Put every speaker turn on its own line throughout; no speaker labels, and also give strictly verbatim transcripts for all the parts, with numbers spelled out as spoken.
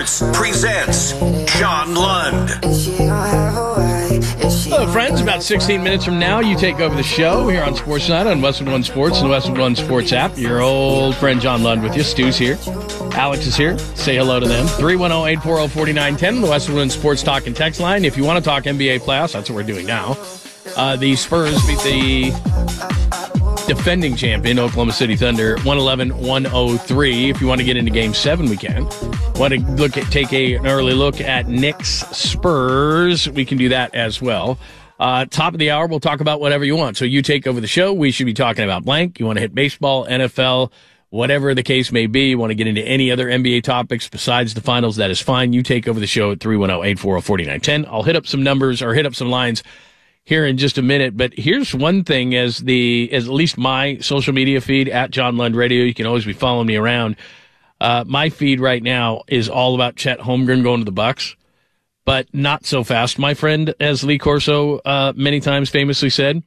Sports presents John Lund.
Hello, friends. About sixteen minutes from now, you take over the show here on Sports Night on Westwood One Sports and the Westwood One Sports app. Your old friend John Lund with you. Stu's here. Alex is here. Say hello to them. three one zero, eight four zero, four nine one zero, the Westwood One Sports talk and text line. If you want to talk N B A playoffs, that's what we're doing now. Uh, the Spurs beat the defending champion, Oklahoma City Thunder, one eleven to one oh three. If you want to get into Game seven, we can. Want to look at, take a, an early look at Knicks Spurs, we can do that as well. Uh, top of the hour, we'll talk about whatever you want. So you take over the show. We should be talking about blank. You want to hit baseball, N F L, whatever the case may be. You want to get into any other N B A topics besides the finals, that is fine. You take over the show at three one zero, eight four zero, four nine one zero. I'll hit up some numbers or hit up some lines here in just a minute. But here's one thing, as the as at least my social media feed, at John Lund Radio, you can always be following me around. Uh, my feed right now is all about Chet Holmgren going to the Bucks, but not so fast, my friend, as Lee Corso uh, many times famously said.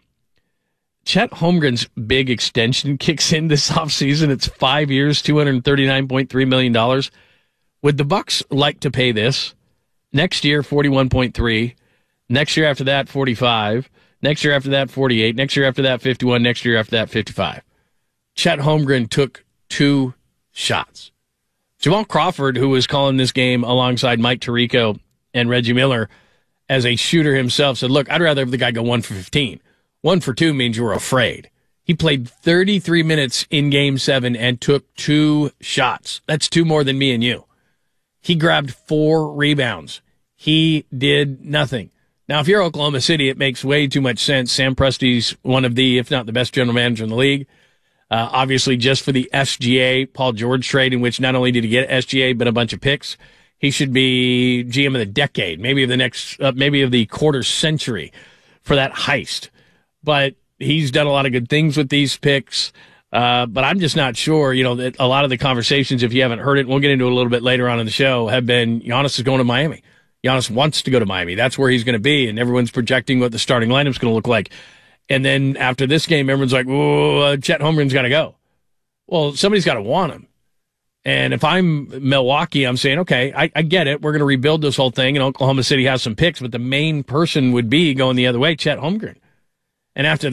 Chet Holmgren's big extension kicks in this offseason. It's five years, two hundred thirty-nine point three million dollars. Would the Bucks like to pay this? Next year, forty-one point three. Next year after that, forty-five. Next year after that, forty-eight. Next year after that, fifty-one. Next year after that, fifty-five. Chet Holmgren took two shots. Jamal Crawford, who was calling this game alongside Mike Tirico and Reggie Miller as a shooter himself, said, look, I'd rather have the guy go one for fifteen. One for two means you were afraid. He played thirty-three minutes in Game seven and took two shots. That's two more than me and you. He grabbed four rebounds. He did nothing. Now, if you're Oklahoma City, it makes way too much sense. Sam Presti's one of the, if not the best general manager in the league. Uh, obviously, just for the S G A Paul George trade, in which not only did he get S G A, but a bunch of picks. He should be G M of the decade, maybe of the next, uh, maybe of the quarter century for that heist. But he's done a lot of good things with these picks. Uh, but I'm just not sure, you know, that a lot of the conversations, if you haven't heard it, and we'll get into it a little bit later on in the show, have been Giannis is going to Miami. Giannis wants to go to Miami. That's where he's going to be, and everyone's projecting what the starting lineup's going to look like. And then after this game, everyone's like, "Oh, uh, Chet Holmgren's got to go." Well, somebody's got to want him. And if I'm Milwaukee, I'm saying, okay, I, I get it. We're going to rebuild this whole thing, and Oklahoma City has some picks, but the main person would be going the other way, Chet Holmgren. And after